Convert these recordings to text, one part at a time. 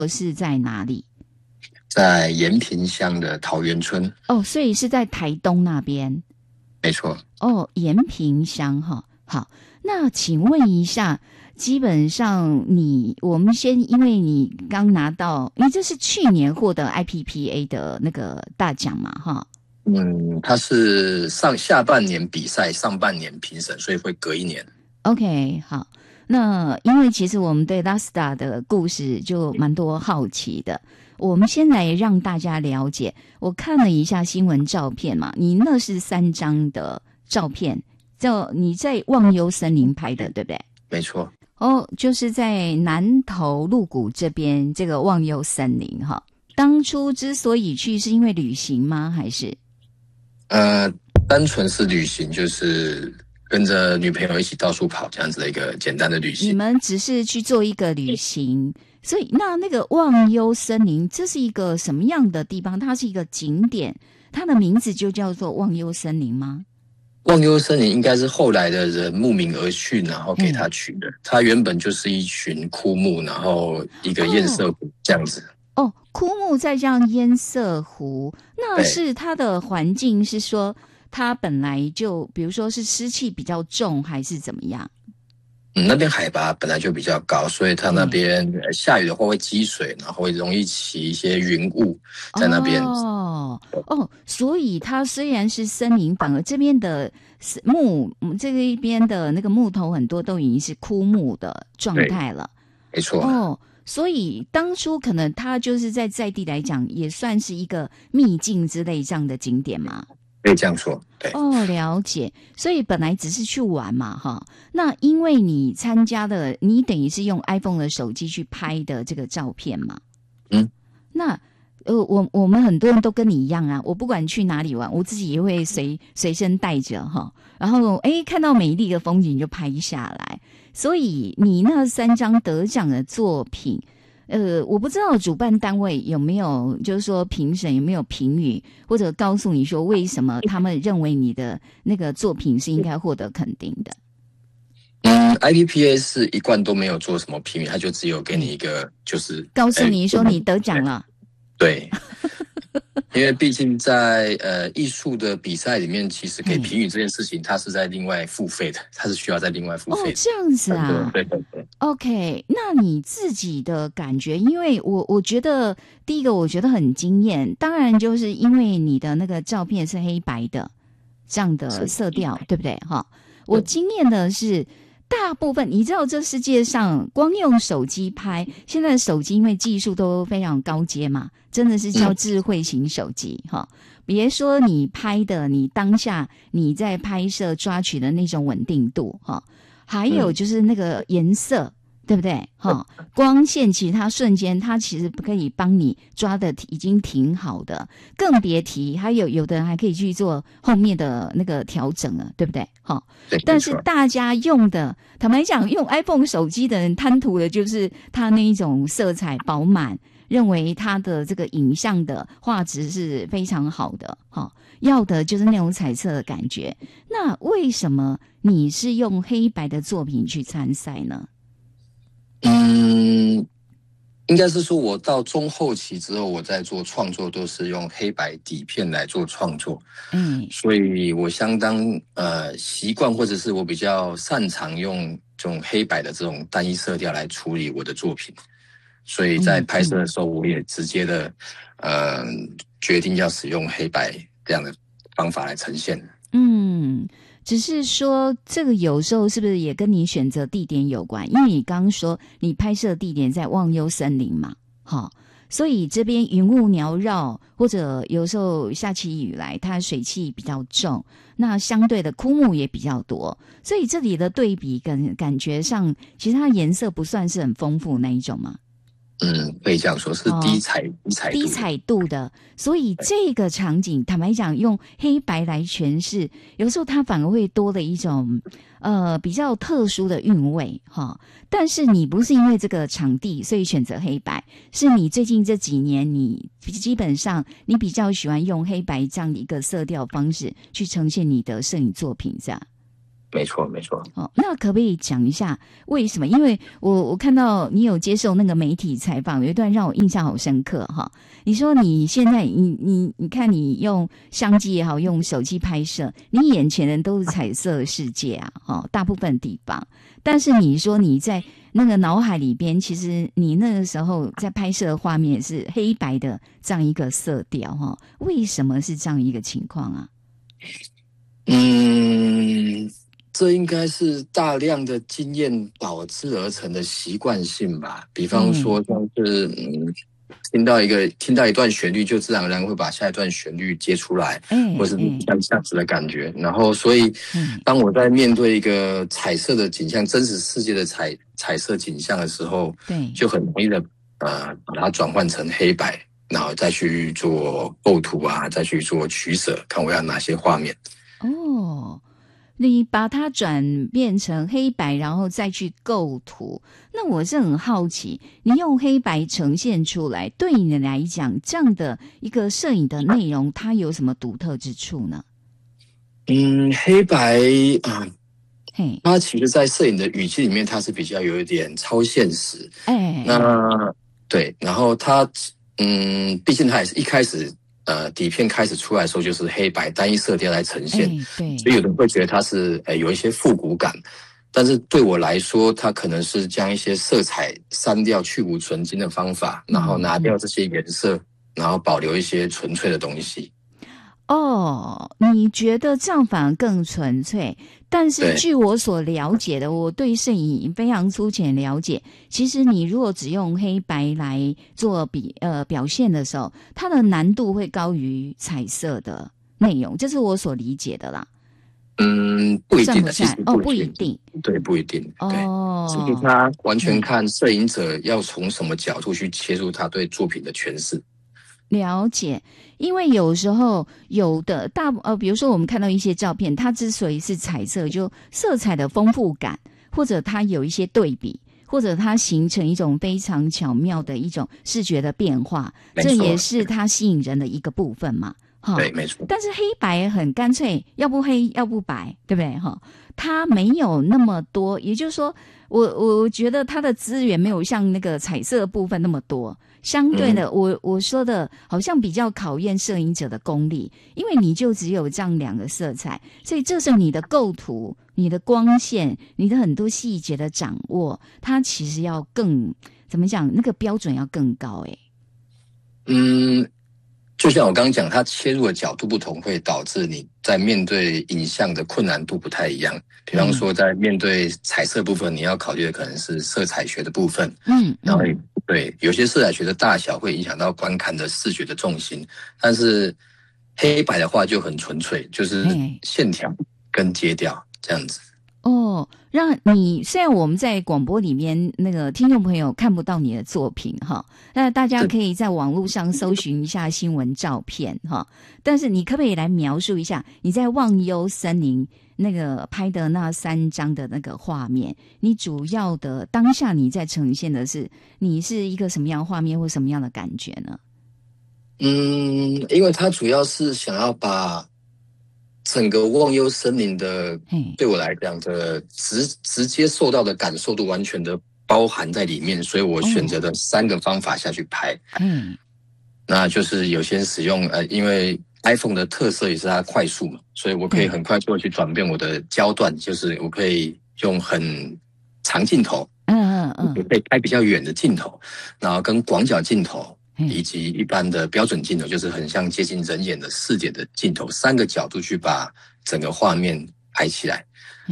是在哪里？ 在延平乡的桃源村。 哦，所以是在台东那边。 没错。 哦，延平乡哈。好，那请问一下，基本上我们先，因为你刚拿到，因为这是去年获得 IPPA 的那个大奖嘛，哈。 它是下半年比赛，上半年评审，所以会隔一年。 OK， 好。那因为其实我们对 Lasta 的故事就蛮多好奇的，我们先来让大家了解。我看了一下新闻照片嘛，你那是3张的照片，你在忘忧森林拍的，对不对？ 没错。 哦，就是在南投鹿谷这边这个忘忧森林哈。当初之所以去，是因为旅行吗？还是？ 单纯是旅行，就是跟着女朋友一起到处跑这样子的一个简单的旅行。 你们只是去做一个旅行，所以那个忘忧森林，这是一个什么样的地方？它是一个景点，它的名字就叫做忘忧森林吗？ 忘忧森林应该是后来的人慕名而去，然后给它取的。它原本就是一群枯木，然后一个堰塞湖这样子。 哦，枯木在这样堰塞湖，那是它的环境是说它本来就，比如说是湿气比较重，还是怎么样？ 那边海拔本来就比较高，所以它那边下雨的话会积水，然后会容易起一些云雾在那边。 所以它虽然是森林，反而这边的这一边的那个木头很多都已经是枯木的状态了。 没错。 所以当初可能它就是在地来讲，也算是一个秘境之类这样的景点嘛。 可以这样说，对。 了解。所以本来只是去玩嘛，哈。那因为你参加的，你等于是用 iPhone 的手机去拍的这个照片嘛。那我们很多人都跟你一样啊，我不管去哪里玩，我自己也会随身带着哈。然后看到美丽的风景就拍下来。所以你那3张得奖的作品，我不知道主办单位有没有，就是说评审有没有评语，或者告诉你说为什么他们认为你的那个作品是应该获得肯定的。 IPPA 是一贯都没有做什么评语，他就只有给你一个，就是告诉你说你得奖了。 对。因为毕竟在艺术的比赛里面，其实给评语这件事情，它是在另外付费的，它是需要在另外付费的。 这样子啊。 对。 OK， 那你自己的感觉？因为我觉得第一个我觉得很惊艳，当然就是因为你的那个照片是黑白的这样的色调，对不对？哈，我惊艳的是大部分，你知道这世界上光用手机拍，现在的手机因为技术都非常高阶嘛，真的是叫智慧型手机哈。别说你拍的，你当下你在拍摄抓取的那种稳定度哈，还有就是那个颜色，对不对？哈，光线其实它瞬间，它其实可以帮你抓的已经挺好的，更别提还有的人还可以去做后面的那个调整了，对不对？哈，但是大家用的，坦白讲，用 iPhone 手机的人贪图的就是它那一种色彩饱满，认为它的这个影像的画质是非常好的，哈，要的就是那种彩色的感觉。那为什么你是用黑白的作品去参赛呢？ 应该是说我到中后期之后，我在做创作都是用黑白底片来做创作。所以我相当习惯，或者是我比较擅长用这种黑白的这种单一色调来处理我的作品。所以在拍摄的时候，我也直接的决定要使用黑白这样的方法来呈现。 只是说这个有时候是不是也跟你选择地点有关？因为你刚刚说你拍摄地点在忘忧森林嘛，所以这边云雾缭绕，或者有时候下起雨来，它水汽比较重，那相对的枯木也比较多，所以这里的对比感觉上，其实它颜色不算是很丰富那一种嘛。 可以这样说，是低彩度的。所以这个场景，坦白讲，用黑白来诠释，有时候它反而会多了一种比较特殊的韵味哈。但是你不是因为这个场地所以选择黑白，是你最近这几年你基本上你比较喜欢用黑白这样的一个色调方式去呈现你的摄影作品，这样。 没错没错。 那可不可以讲一下为什么？因为我看到你有接受那个媒体采访，有一段让我印象好深刻哈。你说你现在你看你用相机也好，用手机拍摄，你眼前的都是彩色世界啊，大部分地方。但是你说你在那个脑海里边，其实你那个时候在拍摄的画面是黑白的这样一个色调哈，为什么是这样一个情况啊？ 这应该是大量的经验导致而成的习惯性吧。比方说，像是听到一段旋律，就自然而然会把下一段旋律接出来，或是像这样子的感觉。然后，所以当我在面对一个彩色的景象、真实世界的彩色景象的时候，就很容易的把它转换成黑白，然后再去做构图啊，再去做取舍，看我要哪些画面。 你把它转变成黑白，然后再去构图。那我是很好奇，你用黑白呈现出来，对你来讲，这样的一个摄影的内容，它有什么独特之处呢？ 黑白它其实在摄影的语境里面，它是比较有一点超现实。那对，然后它毕竟它也是一开始。底片开始出来的时候就是黑白单一色调来呈现， 对， 所以有人会觉得它是有一些复古感，但是对我来说，它可能是将一些色彩删掉、去无存菁的方法，然后拿掉这些颜色，然后保留一些纯粹的东西。 你觉得这样反而更纯粹？但是据我所了解的，我对摄影非常粗浅了解，其实你如果只用黑白来做表现的时候，它的难度会高于彩色的内容，这是我所理解的啦。 不一定的， 其实不一定， 对，不一定，对，所以它完全看摄影者要从什么角度去切入他对作品的诠释。 了解，因为有时候有的比如说我们看到一些照片，它之所以是彩色，就色彩的丰富感，或者它有一些对比，或者它形成一种非常巧妙的一种视觉的变化，这也是它吸引人的一个部分嘛。 对，没错。 但是黑白很干脆，要不黑要不白，对不对？它没有那么多，也就是说，我觉得它的资源没有像那个彩色部分那么多。相对的，我说的好像比较考验摄影者的功力，因为你就只有这样两个色彩，所以这时候你的构图、你的光线、你的很多细节的掌握，它其实要更怎么讲，那个标准要更高。 就像我刚刚讲，它切入的角度不同，会导致你在面对影像的困难度不太一样。比方说，在面对彩色部分，你要考虑的可能是色彩学的部分。然后对，有些色彩学的大小会影响到观看的视觉的重心，但是黑白的话就很纯粹，就是线条跟接调这样子。 让你虽然我们在广播里面那个听众朋友看不到你的作品那大家可以在网络上搜寻一下新闻照片但是你可不可以来描述一下你在忘忧森林那个拍的那3张的那个画面，你主要的当下你在呈现的是你是一个什么样的画面或什么样的感觉呢？ 因为它主要是想要把整个忘忧森林的对我来讲的直接受到的感受度完全的包含在里面，所以我选择了3个方法下去拍。那就是有些使用因为 iPhone 的特色也是它快速嘛，所以我可以很快速的去转变我的焦段，就是我可以用很长镜头，我可以拍比较远的镜头，然后跟广角镜头。以及一般的标准镜头，就是很像接近人眼的视点的镜头，3个角度去把整个画面拍起来。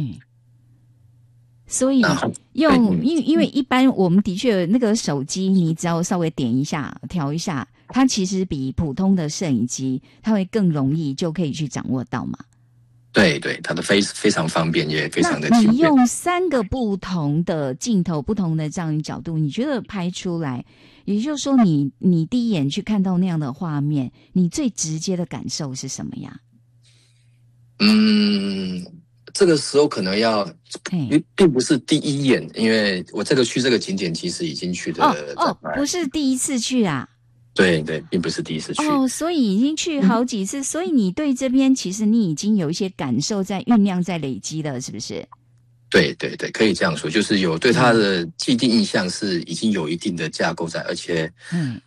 所以因为一般我们的确那个手机，你只要稍微点一下、调一下，它其实比普通的摄影机，它会更容易就可以去掌握到嘛。 对对，它的非常方便，也非常的轻便。 你用3个不同的镜头、不同的这样一角度，你觉得拍出来？也就是说你第一眼去看到那样的画面，你最直接的感受是什么呀？ 这个时候可能要，并不是第一眼，因为我去这个景点其实已经去的。 不是第一次去啊？ 对对，并不是第一次去哦，所以已经去好几次，所以你对这边其实你已经有一些感受在酝酿、在累积了，是不是？ 对对对，可以这样说，就是有对他的既定印象是已经有一定的架构在，而且